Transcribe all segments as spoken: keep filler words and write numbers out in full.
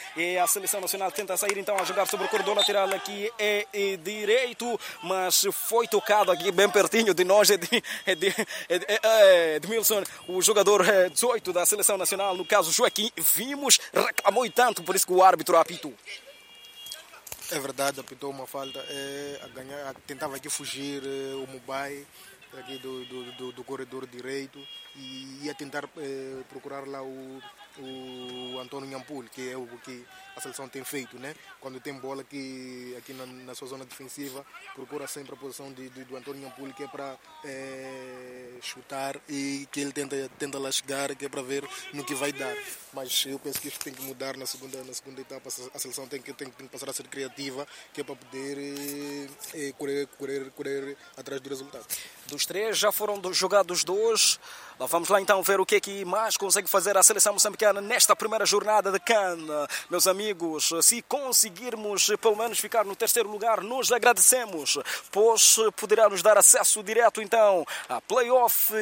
E a seleção nacional tenta sair então a jogar sobre o corredor lateral aqui é, é direito, mas foi tocado aqui bem pertinho de nós, é de, é de, é de, é de Milson, o jogador dezoito da seleção nacional, no caso Joaquim, vimos, reclamou e tanto, por isso que o árbitro apitou. É verdade, apitou uma falta, é, a ganhar, tentava aqui fugir é, o Mubai aqui do, do, do, do corredor direito e ia tentar é, procurar lá o, o Antônio Nhampul, que é o que a seleção tem feito, né? Quando tem bola aqui, aqui na, na sua zona defensiva, procura sempre a posição de, de, do Antônio Nhampul, que é para é, chutar e que ele tenta, tenta lá chegar, que é para ver no que vai dar. Mas eu penso que isso tem que mudar na segunda, na segunda etapa. A seleção tem que, tem, tem que passar a ser criativa, que é para poder é, é, correr, correr, correr atrás do resultado. Dos três já foram jogados dois. Vamos lá então ver o que é que mais consegue fazer a seleção moçambicana nesta primeira jornada de CAN. Meus amigos, se conseguirmos pelo menos ficar no terceiro lugar, nos agradecemos, pois poderá nos dar acesso direto então a play-off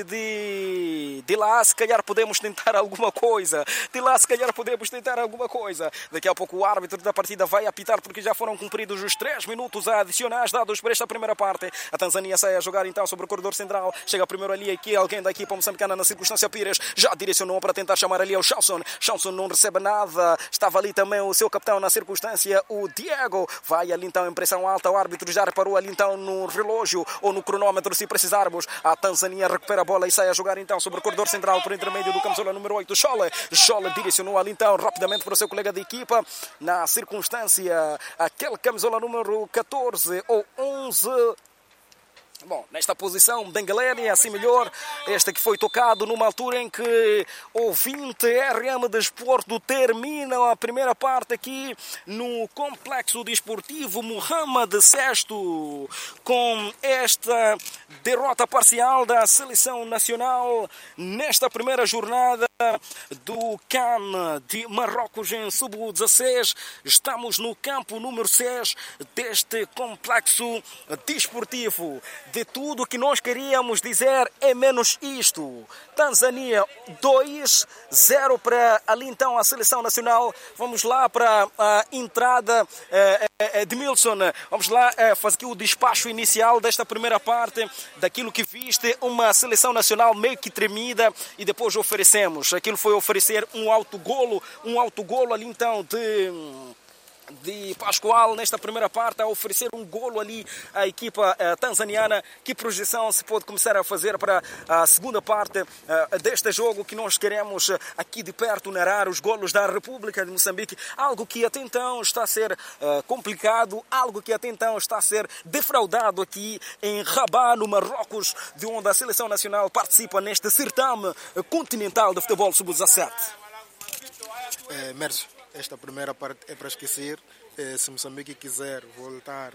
de, de lá. Se calhar podemos tentar alguma coisa. De lá se calhar podemos tentar alguma coisa. Daqui a pouco o árbitro da partida vai apitar porque já foram cumpridos os três minutos adicionais dados para esta primeira parte. A Tanzânia sai a jogar então sobre o corredor central. Chega primeiro ali aqui alguém da equipa moçambicana na circunstância. Pires já direcionou para tentar chamar ali ao Chanson. Chanson não recebe nada. Estava ali também o seu capitão na circunstância, o Diego. Vai ali então em pressão alta. O árbitro já reparou ali então no relógio ou no cronómetro se precisarmos. A Tanzânia recupera a bola e sai a jogar então sobre o corredor central por intermédio do camisola número oito, Scholle. Scholle direcionou ali então rapidamente para o seu colega de equipa. Na circunstância, aquele camisola número catorze ou onze. Bom, nesta posição, Dengaleni, assim melhor, este que foi tocado numa altura em que o vinte R M Desporto termina a primeira parte aqui no Complexo Desportivo Mohamed Sesto, com esta derrota parcial da seleção nacional nesta primeira jornada do CAN de Marrocos em sub dezasseis. Estamos no campo número seis deste Complexo Desportivo. De tudo que nós queríamos dizer é menos isto. Tanzânia dois zero para ali então a seleção nacional. Vamos lá para a entrada eh, de Milson. Vamos lá eh, fazer aqui o despacho inicial desta primeira parte, daquilo que viste, uma seleção nacional meio que tremida, e depois oferecemos. Aquilo foi oferecer um autogolo, um autogolo ali então de... de Pascoal nesta primeira parte, a oferecer um golo ali à equipa uh, tanzaniana. Que projeção se pode começar a fazer para a segunda parte uh, deste jogo, que nós queremos uh, aqui de perto narrar os golos da República de Moçambique, algo que até então está a ser uh, complicado, algo que até então está a ser defraudado aqui em Rabat, no Marrocos, de onde a seleção nacional participa neste certame continental de futebol sub dezassete. É, Mércio, esta primeira parte é para esquecer. Eh, se Moçambique quiser voltar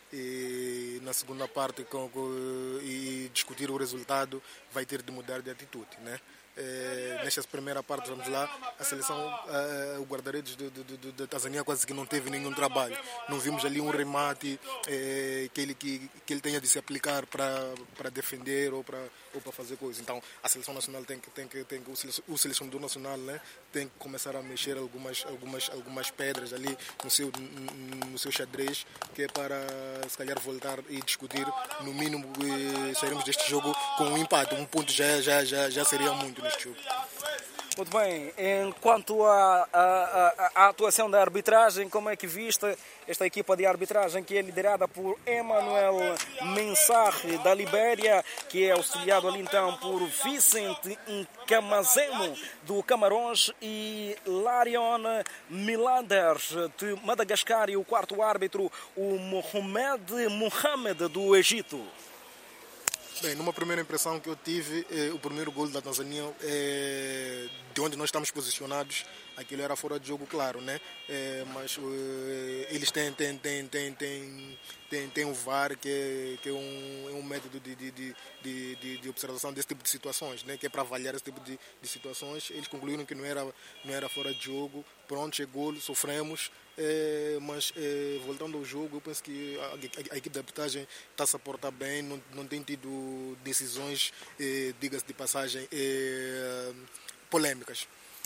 e na segunda parte com, com, e discutir o resultado, vai ter de mudar de atitude, né? Eh, nesta primeira parte, vamos lá, a seleção, eh, o guarda-redes da Tanzânia quase que não teve nenhum trabalho. Não vimos ali um remate eh, que, ele, que, que ele tenha de se aplicar para defender ou para ou para fazer coisas. Então, a seleção nacional tem que, tem que, tem que o selecionador nacional, né, tem que começar a mexer algumas, algumas, algumas pedras ali no seu, no seu xadrez, que é para, se calhar, voltar e discutir, no mínimo, eh, sairmos deste jogo com um empate. Um ponto já, já, já, já seria muito neste jogo. Muito bem, enquanto à a, a, a atuação da arbitragem, como é que viste esta equipa de arbitragem, que é liderada por Emmanuel Mensah da Libéria, que é auxiliado ali então por Vicente Nkamazemo do Camarões e Larion Milander de Madagascar, e o quarto árbitro, o Mohamed Mohamed do Egito. Bem, numa primeira impressão que eu tive, eh, o primeiro gol da Tanzânia, eh, de onde nós estamos posicionados, aquilo era fora de jogo, claro, né? Eh, mas eh, eles têm, têm, têm, têm, têm, têm, têm o V A R, que é, que é, um, é um método de, de, de, de, de observação desse tipo de situações, né? Que é para avaliar esse tipo de, de situações. Eles concluíram que não era, não era fora de jogo. Pronto, chegou, sofremos. É, mas é, voltando ao jogo, eu penso que a, a, a equipe de arbitragem está-se a portar bem, não, não tem tido decisões, é, diga-se de passagem, é, polêmicas.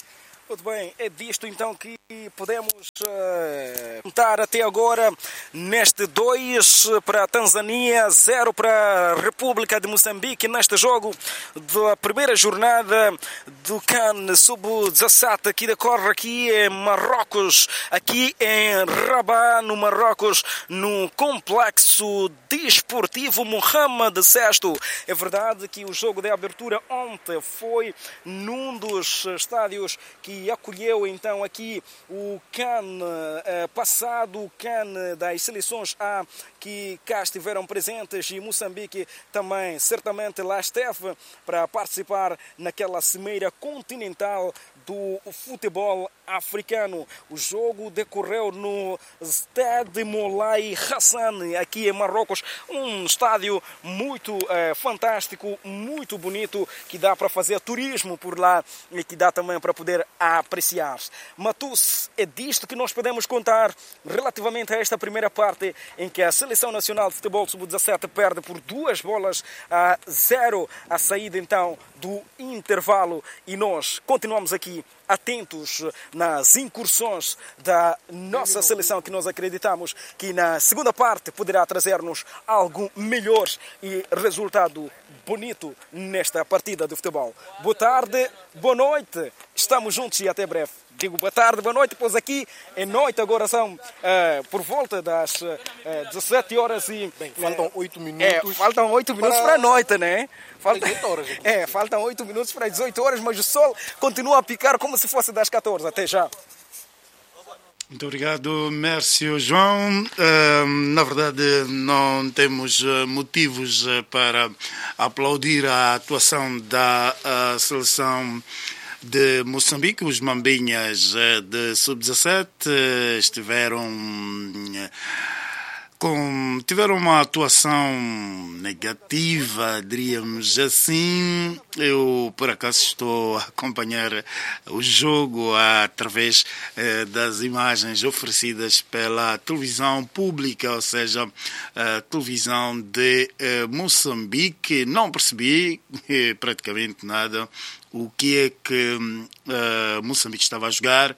Muito bem, é disto então que podemos uh, contar até agora neste dois para a Tanzânia, zero para a República de Moçambique, neste jogo da primeira jornada do CAN sub dezassete que decorre aqui em Marrocos, aqui em Rabat, no Marrocos, no complexo desportivo Mohamed sexto. É verdade que o jogo de abertura ontem foi num dos estádios que acolheu então aqui o CAN eh, passado, o CAN das seleções A que cá estiveram presentes, e Moçambique também certamente lá esteve para participar naquela cimeira continental do futebol africano. O jogo decorreu no Stade Moulay Hassan, aqui em Marrocos, um estádio muito eh, fantástico, muito bonito, que dá para fazer turismo por lá e que dá também para poder apreciar. Matus, é disto que nós podemos contar relativamente a esta primeira parte, em que a Seleção Nacional de Futebol sub dezassete perde por duas bolas a zero a saída então do intervalo, e nós continuamos aqui atentos nas incursões da nossa seleção, que nós acreditamos que na segunda parte poderá trazer-nos algo melhor e resultado bonito nesta partida de futebol. Boa tarde, boa noite, estamos juntos e até breve. Digo boa tarde, boa noite, pois aqui é noite, agora são uh, por volta das uh, dezessete horas e... Bem, faltam oito uh, minutos. É, faltam oito minutos para a noite, né? Falta, dezoito horas. é, faltam oito minutos para as dezoito horas, mas o sol continua a picar como se fosse das catorze. Até já. Muito obrigado, Mércio João. Uh, na verdade, não temos uh, motivos uh, para aplaudir a atuação da uh, seleção de Moçambique. Os Mambinhas uh, de sub dezassete uh, estiveram... Uh, Com, tiveram uma atuação negativa, diríamos assim. Eu, por acaso, estou a acompanhar o jogo através eh, das imagens oferecidas pela televisão pública, ou seja, a televisão de eh, Moçambique. Não percebi eh, praticamente nada o que é que uh, Moçambique estava a jogar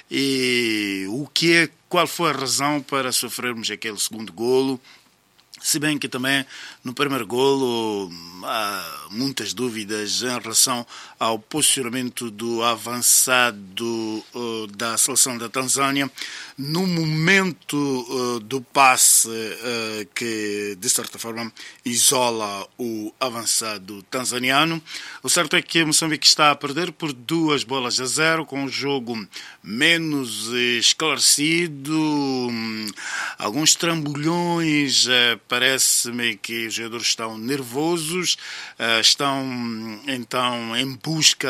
e o que é, qual foi a razão para sofrermos aquele segundo golo. Se bem que também no primeiro golo há muitas dúvidas em relação ao posicionamento do avançado uh, da seleção da Tanzânia no momento uh, do passe uh, que, de certa forma, isola o avançado tanzaniano. O certo é que Moçambique está a perder por duas bolas a zero, com o jogo menos esclarecido, um, alguns trambolhões. Uh, Parece-me que os jogadores estão nervosos, uh, estão então em busca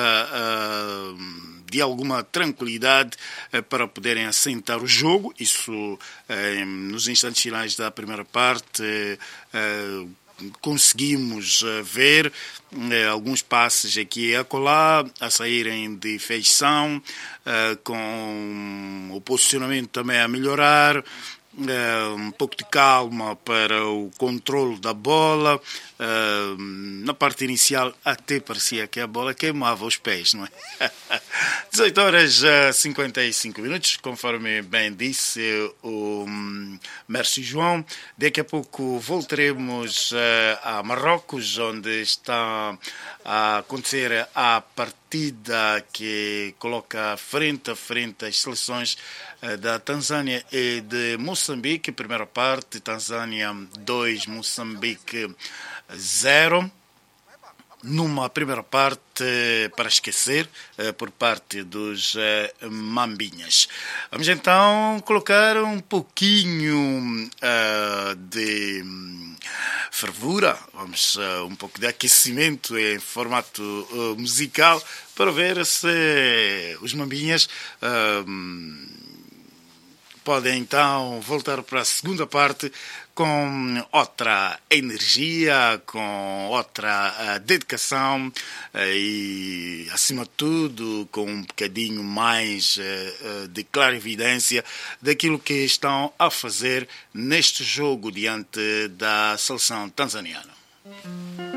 uh, de alguma tranquilidade uh, para poderem assentar o jogo. Isso uh, nos instantes finais da primeira parte uh, conseguimos uh, ver uh, alguns passes aqui e acolá a saírem de feição, uh, com o posicionamento também a melhorar. Uh, um pouco de calma para o controle da bola. Uh, na parte inicial até parecia que a bola queimava os pés, não é? dezoito horas e cinquenta e cinco minutos, conforme bem disse o um, Mércio João. Daqui a pouco voltaremos uh, a Marrocos, onde está a acontecer a partida que coloca frente a frente as seleções uh, da Tanzânia e de Moçambique. Primeira parte, Tanzânia dois, Moçambique zero. Numa primeira parte para esquecer por parte dos Mambinhas. Vamos então colocar um pouquinho uh, de fervura, vamos uh, um pouco de aquecimento em formato uh, musical, para ver se os Mambinhas uh, podem então voltar para a segunda parte com outra energia, com outra uh, dedicação uh, e, acima de tudo, com um bocadinho mais uh, uh, de clarividência daquilo que estão a fazer neste jogo diante da seleção tanzaniana.